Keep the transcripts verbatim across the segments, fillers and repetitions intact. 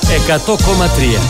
εκατό κόμμα τρία.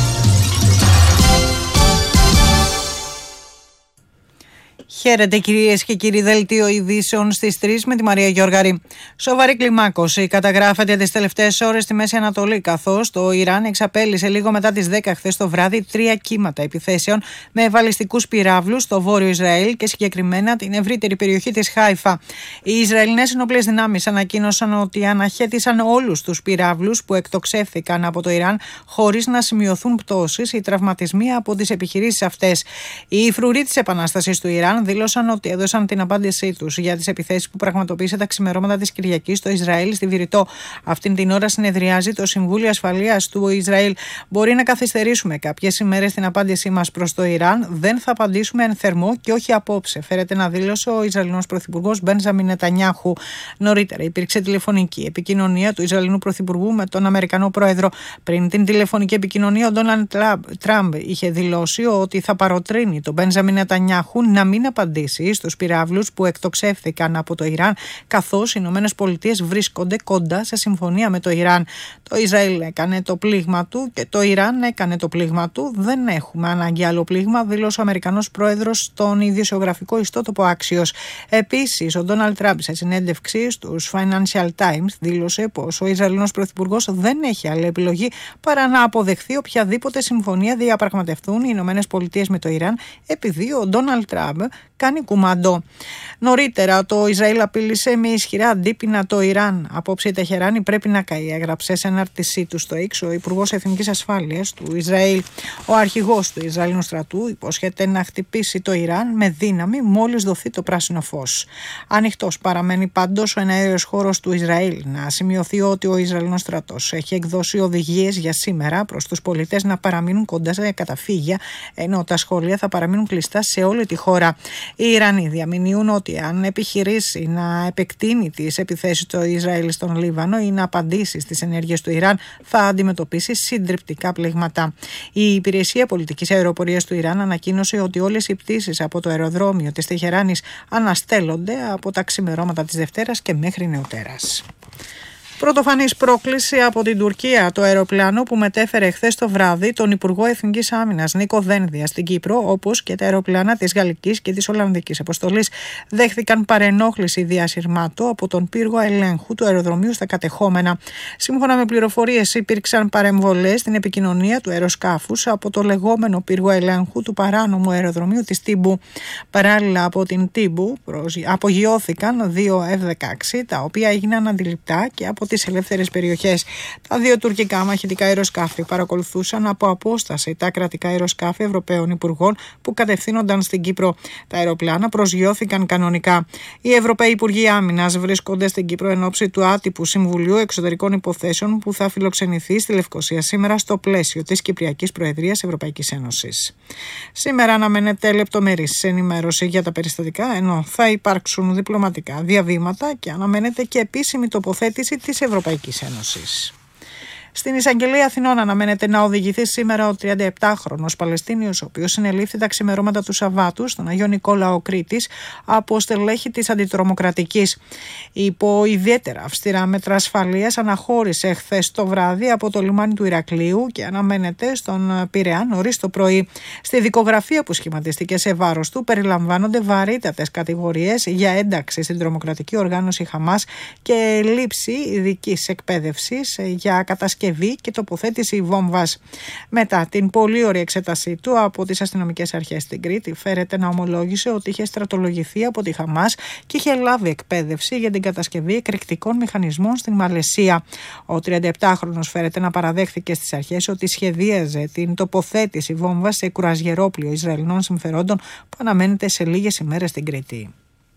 Χαίρετε κυρίες και κύριοι, δελτίο ειδήσεων στις τρεις με τη Μαρία Γιώργαρη. Σοβαρή κλιμάκωση καταγράφεται τις τελευταίες ώρες στη Μέση Ανατολή, καθώς το Ιράν εξαπέλυσε λίγο μετά τις δέκα χθες το βράδυ τρία κύματα επιθέσεων με βαλιστικούς πυράβλους στο βόρειο Ισραήλ και συγκεκριμένα την ευρύτερη περιοχή της Χάιφα. Οι Ισραηλινές ενόπλες δυνάμεις ανακοίνωσαν ότι αναχέτησαν όλους τους πυράβλους που εκτοξεύθηκαν από το Ιράν χωρίς να σημειωθούν πτώσεις ή τραυματισμοί από τις επιχειρήσεις αυτές. Οι φρουροί της Επανάστασης του Ιράν δήλωσαν ότι έδωσαν την απάντησή τους για τις επιθέσεις που πραγματοποίησε τα ξημερώματα της Κυριακής στο Ισραήλ στη Βηρητό. Αυτήν την ώρα συνεδριάζει το Συμβούλιο Ασφαλείας του Ισραήλ. Μπορεί να καθυστερήσουμε κάποιες ημέρες την απάντησή μας προς το Ιράν. Δεν θα απαντήσουμε εν θερμό και όχι απόψε, φέρεται να δήλωσε ο Ισραηλινός Πρωθυπουργός Μπένζαμιν Νετανιάχου. Νωρίτερα υπήρξε τηλεφωνική επικοινωνία του Ισραηλινού Πρωθυπουργού με τον Αμερικανό Πρόεδρο. Πριν την τηλεφωνική επικοινωνία, ο Ντόναλντ Τραμπ είχε δηλώσει ότι θα παροτρύνει τον Μπένζαμιν Νετανιάχου να μην απαντήσει στους πυράβλους που εκτοξεύθηκαν από το Ιράν, καθώς οι Ηνωμένες Πολιτείες βρίσκονται κοντά σε συμφωνία με το Ιράν. Το Ισραήλ έκανε το πλήγμα του και το Ιράν έκανε το πλήγμα του. Δεν έχουμε ανάγκη άλλο πλήγμα, δήλωσε ο Αμερικανός Πρόεδρος στον ιδιοσιογραφικό ιστότοπο Axios. Επίσης, ο Ντόναλντ Τραμπ σε συνέντευξη στους Financial Times δήλωσε πως ο Ισραηλινός Πρωθυπουργός δεν έχει άλλη επιλογή παρά να αποδεχθεί οποιαδήποτε συμφωνία διαπραγματευτούν οι Ηνωμένες Πολιτείες με το Ιράν, επειδή ο Ντόναλντ Τραμπ κάνει κουμάντο. Νωρίτερα, το Ισραήλ απείλησε με ισχυρά αντίπεινα το Ιράν. Απόψε η Τεχεράνη πρέπει να καεί, έγραψε σε ανάρτησή του στο X ο Υπουργός Εθνικής Ασφάλειας του Ισραήλ. Ο αρχηγός του Ισραηλινού στρατού υποσχέται να χτυπήσει το Ιράν με δύναμη μόλις δοθεί το πράσινο φως. Ανοιχτός παραμένει πάντως ο εναέριος χώρος του Ισραήλ. Να σημειωθεί ότι ο Ισραηλινός στρατός έχει εκδώσει οδηγίες για σήμερα προς τους πολίτες να παραμείνουν κοντά σε καταφύγια, ενώ τα σχολεία θα παραμείνουν κλειστά σε όλη τη χώρα. Οι Ιρανοί διαμηνύουν ότι αν επιχειρήσει να επεκτείνει τις επιθέσεις του Ισραήλ στον Λίβανο ή να απαντήσει στις ενέργειες του Ιράν, θα αντιμετωπίσει συντριπτικά πλήγματα. Η Υπηρεσία Πολιτικής Αεροπορίας του Ιράν ανακοίνωσε ότι όλες οι πτήσεις από το αεροδρόμιο της Τεχεράνης αναστέλλονται από τα ξημερώματα της Δευτέρας και μέχρι νεοτέρας. Πρωτοφανής πρόκληση από την Τουρκία. Το αεροπλάνο που μετέφερε χθες το βράδυ τον Υπουργό Εθνικής Άμυνας Νίκο Δένδια στην Κύπρο, όπως και τα αεροπλάνα της Γαλλικής και της Ολλανδικής αποστολής, δέχθηκαν παρενόχληση διασυρμάτου από τον πύργο ελέγχου του αεροδρομίου στα κατεχόμενα. Σύμφωνα με πληροφορίες, υπήρξαν παρεμβολές στην επικοινωνία του αεροσκάφους από το λεγόμενο πύργο ελέγχου του παράνομου αεροδρομίου της Τύμπου. Παράλληλα, από την Τύμπου απογειώθηκαν δύο εφ δεκαέξι, τα οποία έγιναν αντιληπτά και από τις ελεύθερες περιοχές. Τα δύο τουρκικά μαχητικά αεροσκάφη παρακολουθούσαν από απόσταση τα κρατικά αεροσκάφη Ευρωπαίων Υπουργών που κατευθύνονταν στην Κύπρο. Τα αεροπλάνα προσγειώθηκαν κανονικά. Οι Ευρωπαίοι Υπουργοί Άμυνας βρίσκονται στην Κύπρο εν ώψη του άτυπου Συμβουλίου Εξωτερικών Υποθέσεων που θα φιλοξενηθεί στη Λευκοσία σήμερα στο πλαίσιο της Κυπριακής Προεδρίας Ευρωπαϊκής Ένωσης. Σήμερα αναμένεται λεπτομερής ενημέρωση για τα περιστατικά, ενώ θα υπάρξουν διπλωματικά διαβήματα και αναμένεται και επίσημη τοποθέτηση της Ευρωπαϊκής Ένωσης. Στην Εισαγγελία Αθηνών αναμένεται να οδηγηθεί σήμερα ο τριανταεπτάχρονος Παλαιστίνιος, ο οποίος συνελήφθη τα ξημερώματα του Σαββάτου στον Αγίο Νικόλαο Κρήτης από στελέχη της Αντιτρομοκρατικής. Υπό ιδιαίτερα αυστηρά μέτρα ασφαλείας αναχώρησε χθες το βράδυ από το λιμάνι του Ηρακλείου και αναμένεται στον Πειραιά νωρίς το πρωί. Στη δικογραφία που σχηματίστηκε σε βάρος του περιλαμβάνονται βαρύτατες κατηγορίες για ένταξη στην τρομοκρατική οργάνωση Χαμάς και λήψη ειδικής εκπαίδευσης για κατασκευή και τοποθέτηση βόμβας. Μετά την πολύ ωραία εξέτασή του από τις αστυνομικές αρχές στην Κρήτη, φέρεται να ομολόγησε ότι είχε στρατολογηθεί από τη Χαμάς και είχε λάβει εκπαίδευση για την κατασκευή εκρηκτικών μηχανισμών στην Μαλαισία. Ο τριανταεπτάχρονος φέρεται να παραδέχθηκε στις αρχές ότι σχεδίαζε την τοποθέτηση βόμβας σε κουραζιερόπλοιο Ισραηλινών συμφερόντων που αναμένεται σε λίγες ημέρες στην Κρήτη.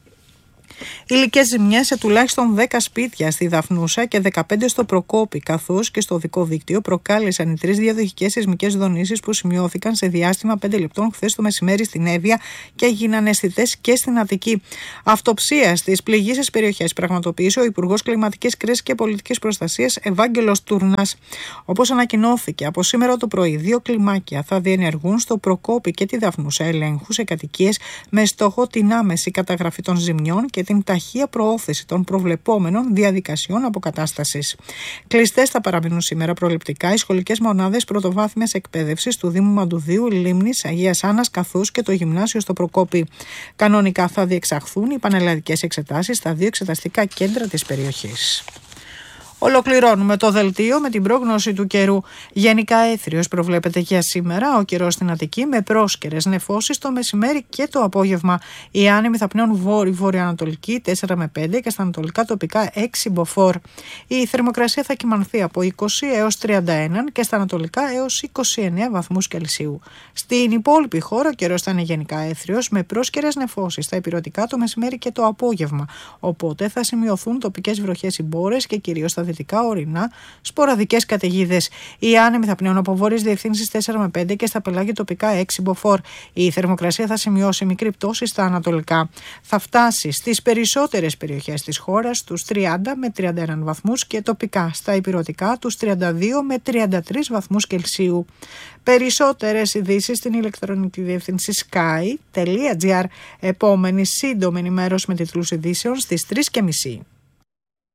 Υλικές ζημιές σε τουλάχιστον δέκα σπίτια στη Δαφνούσα και δεκαπέντε στο Προκόπη, καθώς και στο οδικό δίκτυο προκάλεσαν οι τρεις διαδοχικές σεισμικές δονήσεις που σημειώθηκαν σε διάστημα πέντε λεπτών χθες το μεσημέρι στην Εύβοια και έγιναν αισθητές και στην Αττική. Αυτοψία στις πληγείσες περιοχές πραγματοποίησε ο Υπουργός Κλιματικής Κρίσης και Πολιτικής Προστασίας Ευάγγελος Τούρνας. Όπως ανακοινώθηκε από σήμερα το πρωί, δύο κλιμάκια θα διενεργούν στο Προκόπη και τη Δαφνούσα ελέγχου σε κατοικίες με στόχο την άμεση καταγραφή των ζημιών και την ταχεία προώθηση των προβλεπόμενων διαδικασιών αποκατάστασης. Κλειστές θα παραμείνουν σήμερα προληπτικά οι σχολικές μονάδες πρωτοβάθμιας εκπαίδευσης του Δήμου Μαντουδίου, Λίμνης, Αγίας Άννας καθώς και το γυμνάσιο στο Προκόπη. Κανονικά θα διεξαχθούν οι πανελλαδικές εξετάσεις στα δύο εξεταστικά κέντρα της περιοχής. Ολοκληρώνουμε το δελτίο με την πρόγνωση του καιρού. Γενικά έθριος προβλέπεται για σήμερα, ο καιρός στην Αττική με πρόσκαιρες νεφώσεις το μεσημέρι και το απόγευμα. Οι άνεμοι θα πνέουν βόρειο-βορειοανατολική τέσσερα με πέντε και στα ανατολικά τοπικά έξι μποφόρ. Η θερμοκρασία θα κυμανθεί από είκοσι έως τριάντα ένα και στα ανατολικά έως είκοσι εννέα βαθμούς Κελσίου. Στην υπόλοιπη χώρα ο καιρός θα είναι γενικά έθριος με πρόσκαιρες νεφώσεις στα ηπειρωτικά το μεσημέρι και το απόγευμα. Οπότε θα σημειωθούν τοπικές βροχές ή μπόρες και κυρίως στα δυτικά ορεινά, σποραδικές καταιγίδες. Οι άνεμοι θα πνέουν από βόρειες διευθύνσεις τέσσερα με πέντε και στα πελάγια τοπικά έξι μποφόρ. Η θερμοκρασία θα σημειώσει μικρή πτώση στα ανατολικά. Θα φτάσει στις περισσότερες περιοχές της χώρας στους τριάντα με τριάντα ένα βαθμούς και τοπικά στα ηπειρωτικά τους τριάντα δύο με τριάντα τρεις βαθμούς Κελσίου. Περισσότερες ειδήσεις στην ηλεκτρονική διεύθυνση sky τελεία gr. Επόμενη σύντομη ενημέρωση με τίτλους ειδήσεων στις τρεις και μισή.